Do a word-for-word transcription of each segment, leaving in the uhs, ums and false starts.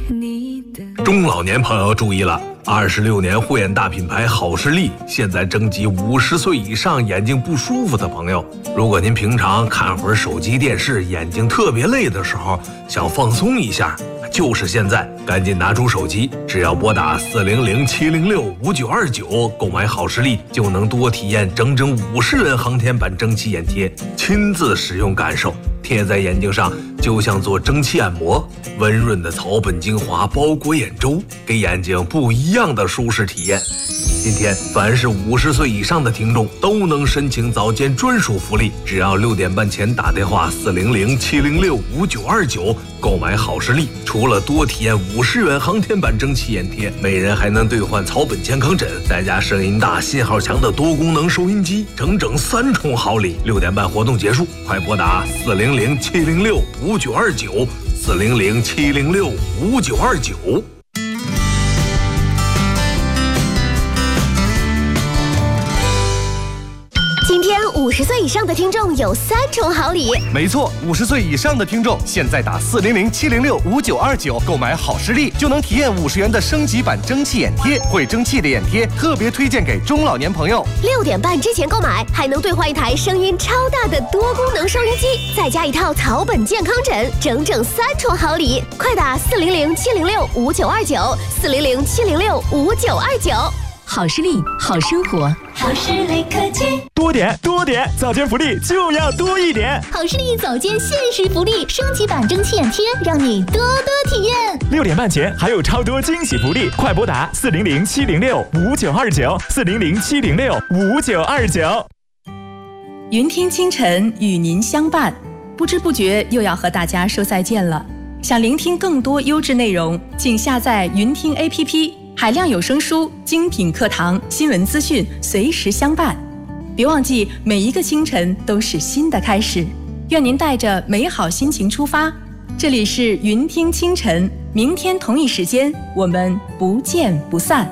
中老年朋友注意了，二十六年护眼大品牌好视力现在征集五十岁以上眼睛不舒服的朋友。如果您平常看会儿手机电视，眼睛特别累的时候，想放松一下，就是现在，赶紧拿出手机，只要拨打四零零七零六五九二九购买好视力，就能多体验整整五十元航天版蒸汽眼贴，亲自使用感受，贴在眼睛上就像做蒸汽按摩，温润的草本精华包裹眼周，给眼睛不一样的舒适体验。今天凡是五十岁以上的听众都能申请早间专属福利，只要六点半前打电话四零零七零六五九二九购买好视力，除了多体验五十元航天版蒸汽眼贴，每人还能兑换草本健康枕，再加声音大信号强的多功能收音机，整整三重好礼。六点半活动结束，快拨打四零零七零六五九二九四零零七零六五九二九。 今天五十岁以上的听众有三重好礼。 没错，五十岁以上的听众现在打四零零七零六五九二九购买好视力，就能体验五十元的升级版蒸汽眼贴，会蒸汽的眼贴特别推荐给中老年朋友。 六点半之前购买，还能兑换一台声音超大的多功能收音机，再加一套草本健康枕，整整三重好礼。快打四零零七零六五九二九四零零七零六五九二九。 好视力，好生活。 好视力科技， 多点多点，早间福利就要多一点。 好视力早间限时福利，升级版蒸汽眼贴，让你多多体验。 六点半前还有超多惊喜福利，快拨打四零零七零六五九二九四零零七零六五九二九。 云听清晨与您相伴，不知不觉又要和大家说再见了。想聆听更多优质内容，请下载云听 A P P。海量有声书、精品课堂、新闻资讯随时相伴。别忘记，每一个清晨都是新的开始。愿您带着美好心情出发。这里是云听清晨，明天同一时间我们不见不散。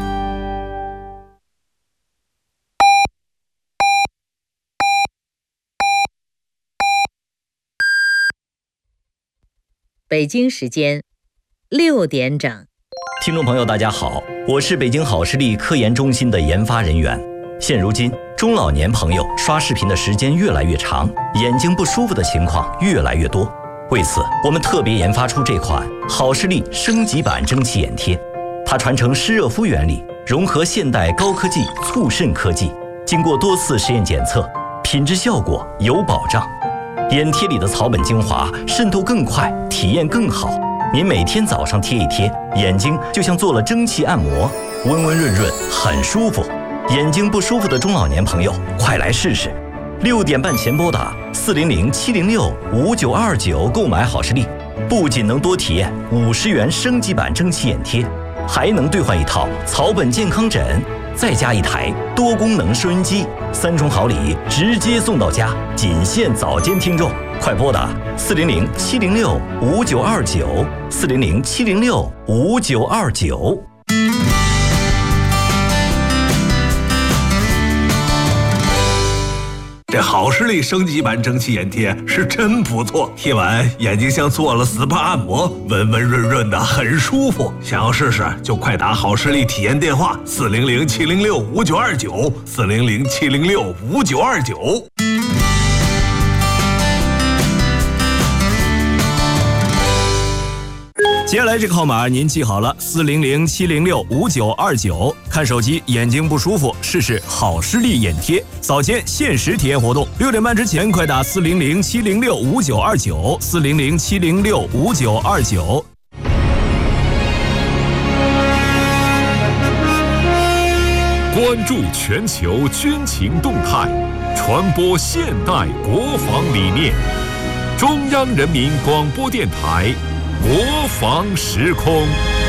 北京时间六点整。 听众朋友大家好，我是北京好视力科研中心的研发人员。现如今中老年朋友刷视频的时间越来越长，眼睛不舒服的情况越来越多。为此我们特别研发出这款好视力升级版蒸汽眼贴，它传承湿热敷原理，融合现代高科技促渗科技，经过多次实验检测，品质效果有保障。眼贴里的草本精华渗透更快，体验更好。您每天早上贴一贴，眼睛就像做了蒸汽按摩，温温润润，很舒服。眼睛不舒服的中老年朋友，快来试试！六点半前拨打四零零七零六五九二九购买好视力，不仅能多体验五十元升级版蒸汽眼贴，还能兑换一套草本健康枕，再加一台多功能收音机，三重好礼直接送到家，仅限早间听众。快拨打四零零七零六五九二九四零零七零六五九二九。 这好视力升级版蒸汽眼贴是真不错，贴完眼睛像做了 S P A 按摩，温温润润的，很舒服。想要试试就快打好视力体验电话四零零七零六五九二九四零零七零六五九二九。 接下来这个号码您记好了，四零零七零六五九二九。看手机眼睛不舒服，试试好视力眼贴，早间限时体验活动，六点半之前快打四零零七零六五九二九四零零七零六五九二九。 关注全球军情动态，传播现代国防理念。中央人民广播电台。国防时空，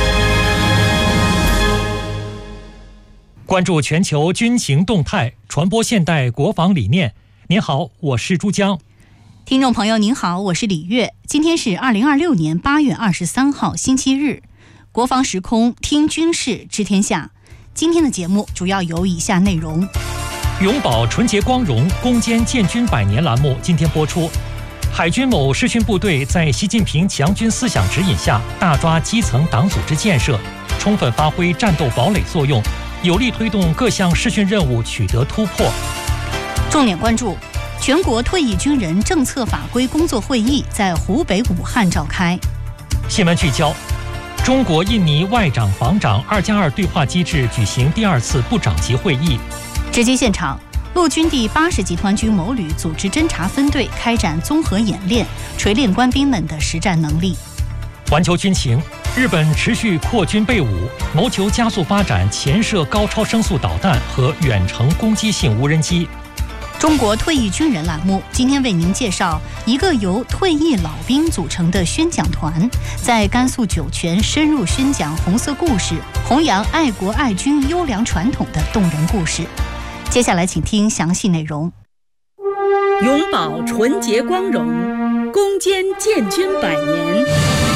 关注全球军情动态，传播现代国防理念。您好，我是珠江。 听众朋友您好，我是李月。今天是二零二六年八月二十三号星期日，国防时空听军事知天下。今天的节目主要有以下内容： 永葆纯洁光荣，攻坚建军百年栏目今天播出。 海军某视训部队在习近平强军思想指引下，大抓基层党组织建设，充分发挥战斗堡垒作用，有力推动各项视训任务取得突破。 重点关注：全国退役军人政策法规工作会议在湖北武汉召开。 新闻聚焦：中国印尼外长防长二加二对话机制举行第二次部长级会议。 直击现场。陆军第八十集团军某旅组织侦察分队开展综合演练，锤炼官兵们的实战能力。 环球军情：日本持续扩军备武，谋求加速发展潜射高超声速导弹和远程攻击性无人机。 中国退役军人栏目今天为您介绍一个由退役老兵组成的宣讲团，在甘肃酒泉深入宣讲红色故事，弘扬爱国爱军优良传统的动人故事。接下来请听详细内容。 永葆纯洁光荣，攻坚建军百年。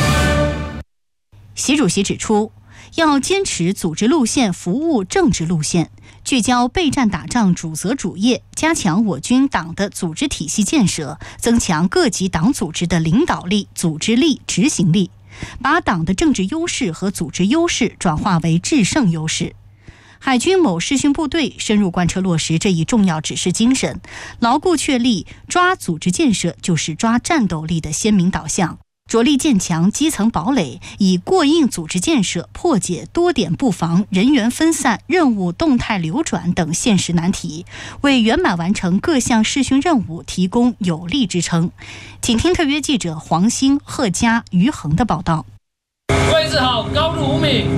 习主席指出，要坚持组织路线服务政治路线，聚焦备战打仗主责主业，加强我军党的组织体系建设，增强各级党组织的领导力、组织力、执行力，把党的政治优势和组织优势转化为制胜优势。海军某视训部队深入贯彻落实这一重要指示精神，牢固确立抓组织建设就是抓战斗力的鲜明导向，着力建强基层堡垒，以过硬组织建设破解多点布防、人员分散、任务动态流转等现实难题，为圆满完成各项视训任务提供有力支撑。请听特约记者黄兴、贺佳、于恒的报道。 位置好，高度五米。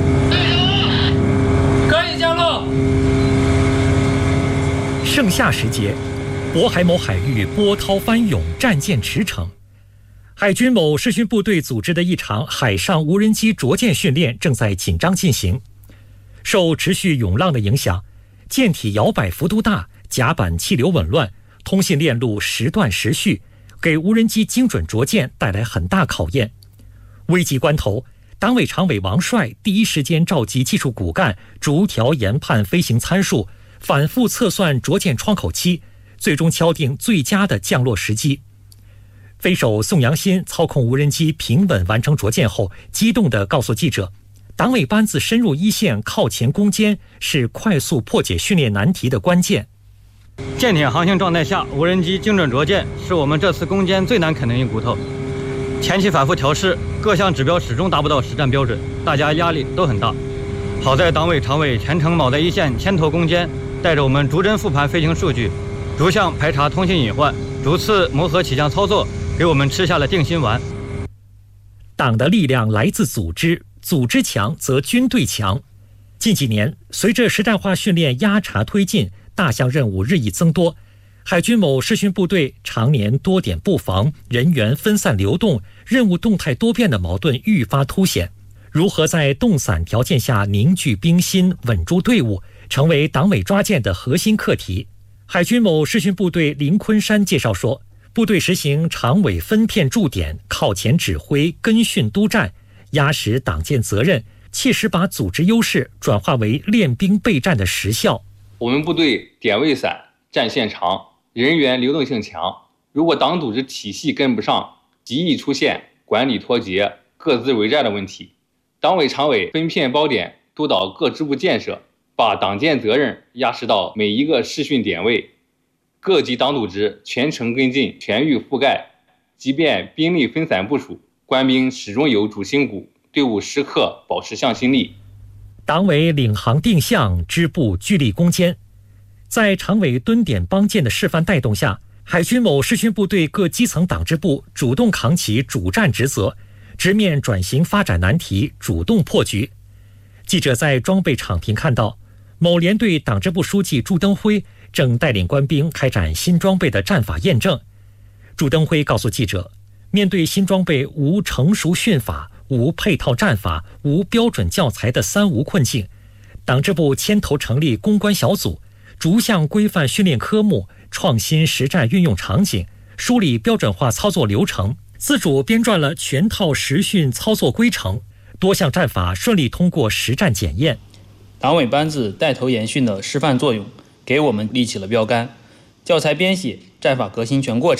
盛夏时节，渤海某海域波涛翻涌，战舰驰骋。海军某视训部队组织的一场海上无人机着舰训练正在紧张进行。受持续涌浪的影响，舰体摇摆幅度大，甲板气流紊乱，通信链路时断时续，给无人机精准着舰带来很大考验。危急关头，党委常委王帅第一时间召集技术骨干，逐条研判飞行参数，反复测算着舰窗口期，最终敲定最佳的降落时机。飞手宋阳新操控无人机平稳完成着舰后，激动地告诉记者，党委班子深入一线，靠前攻坚，是快速破解训练难题的关键。 舰艇航行状态下，无人机精准着舰是我们这次攻坚最难啃的一骨头。前期反复调试，各项指标始终达不到实战标准，大家压力都很大。好在党委常委全程铆在一线，牵头攻坚，带着我们逐帧复盘飞行数据，逐项排查通信隐患，逐次磨合起降操作，给我们吃下了定心丸。 党的力量来自组织，组织强则军队强。近几年，随着实战化训练压茬推进，大项任务日益增多，海军某视训部队常年多点布防、人员分散流动、任务动态多变的矛盾愈发凸显。如何在动散条件下凝聚兵心、稳住队伍，成为党委抓舰的核心课题。海军某视训部队林昆山介绍说，部队实行常委分片驻点，靠前指挥、跟训督战，压实党建责任，切实把组织优势转化为练兵备战的实效。 我们部队点位散，战线长，人员流动性强，如果党组织体系跟不上，极易出现管理脱节、各自为战的问题。党委常委分片包点，督导各支部建设，把党建责任压实到每一个视训点位，各级党组织全程跟进，全域覆盖。即便兵力分散部署，官兵始终有主心骨，队伍时刻保持向心力。 党委领航定向，支部聚力攻坚。在常委蹲点帮建的示范带动下，海军某视训部队各基层党支部主动扛起主战职责，直面转型发展难题，主动破局。记者在装备场坪看到，某连队党支部书记朱登辉正带领官兵开展新装备的战法验证。朱登辉告诉记者，面对新装备无成熟训法、无配套战法、无标准教材的三无困境，党支部牵头成立攻关小组，逐项规范训练科目，创新实战运用场景，梳理标准化操作流程，自主编撰了全套实训操作规程，多项战法顺利通过实战检验。 党委班子带头研训的示范作用，给我们立起了标杆。教材编写、战法革新全过程，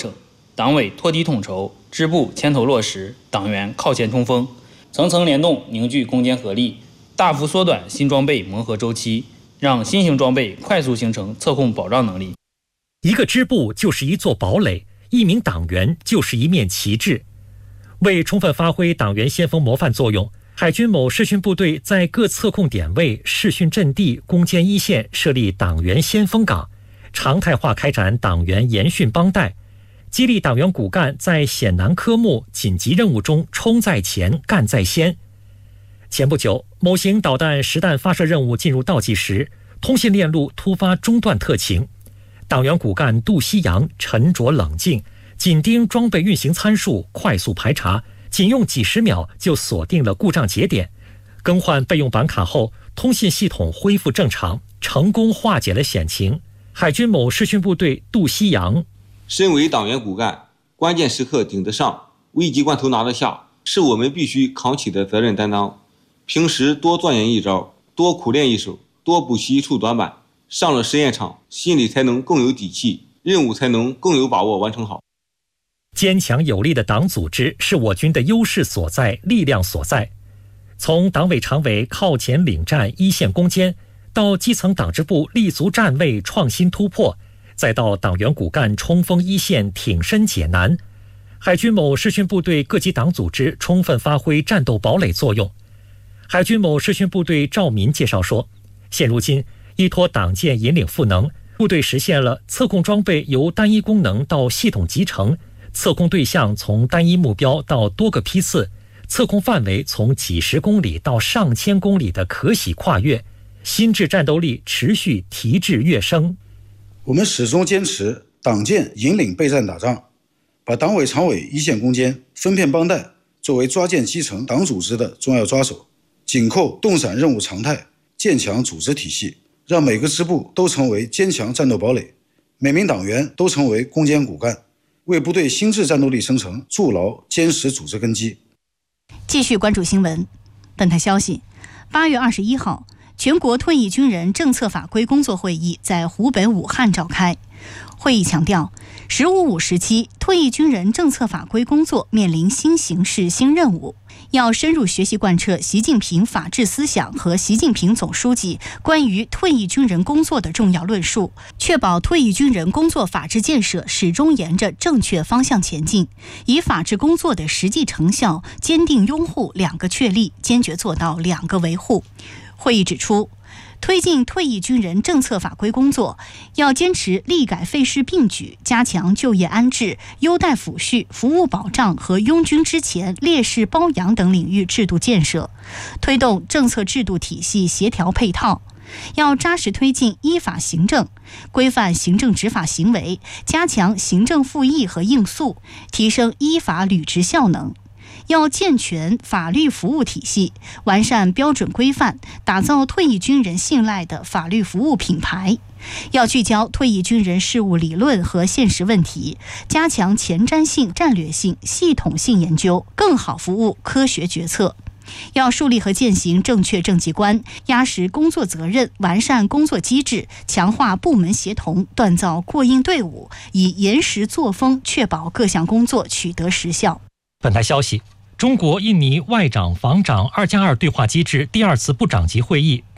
党委托底统筹，支部牵头落实，党员靠前冲锋，层层联动，凝聚攻坚合力，大幅缩短新装备磨合周期，让新型装备快速形成测控保障能力。 一个支部就是一座堡垒，一名党员就是一面旗帜。为充分发挥党员先锋模范作用，海军某视讯部队在各测控点位、视讯阵地、攻坚一线设立党员先锋岗，常态化开展党员研训帮带，激励党员骨干在险难科目、紧急任务中冲在前、干在先。前不久，某型导弹实弹发射任务进入倒计时，通信链路突发中断特情，党员骨干杜西洋沉着冷静，紧盯装备运行参数，快速排查，仅用几十秒就锁定了故障节点。更换备用板卡后，通信系统恢复正常，成功化解了险情。海军某视讯部队杜西洋： 身为党员骨干，关键时刻顶得上，危急关头拿得下，是我们必须扛起的责任担当。平时多钻研一招，多苦练一手，多补习一处短板，上了实验场，心里才能更有底气，任务才能更有把握完成好。 坚强有力的党组织是我军的优势所在、力量所在。从党委常委靠前领战、一线攻坚，到基层党支部立足站位、创新突破，再到党员骨干冲锋一线、挺身解难，海军某视讯部队各级党组织充分发挥战斗堡垒作用。海军某视讯部队赵民介绍说，现如今依托党建引领赋能，部队实现了测控装备由单一功能到系统集成，测控对象从单一目标到多个批次，测控范围从几十公里到上千公里的可喜跨越，心智战斗力持续提质跃升。 我们始终坚持党建引领备战打仗，把党委常委一线攻坚、分片帮带作为抓建基层党组织的重要抓手，紧扣动闪任务常态，建强组织体系，让每个支部都成为坚强战斗堡垒，每名党员都成为攻坚骨干，为部队心智战斗力生成筑牢坚实组织根基。 继续关注新闻。本台消息，八月二十一号，全国退役军人政策法规工作会议在湖北武汉召开。会议强调，十五五时期退役军人政策法规工作面临新形势、新任务，要深入学习贯彻习近平法治思想和习近平总书记关于退役军人工作的重要论述，确保退役军人工作法治建设始终沿着正确方向前进，以法治工作的实际成效坚定拥护两个确立，坚决做到两个维护。会议指出，推进退役军人政策法规工作，要坚持力改废事并举，加强就业安置、优待抚恤、服务保障和拥军之前烈士褒扬等领域制度建设，推动政策制度体系协调配套。要扎实推进依法行政，规范行政执法行为，加强行政复议和应诉，提升依法履职效能。要健全法律服务体系，完善标准规范，打造退役军人信赖的法律服务品牌。要聚焦退役军人事务理论和现实问题，加强前瞻性、战略性、系统性研究，更好服务科学决策。要树立和践行正确政绩观，压实工作责任，完善工作机制，强化部门协同，锻造过硬队伍，以严实作风确保各项工作取得实效。 本台消息，中国印尼外长防长二加二对话机制第二次部长级会议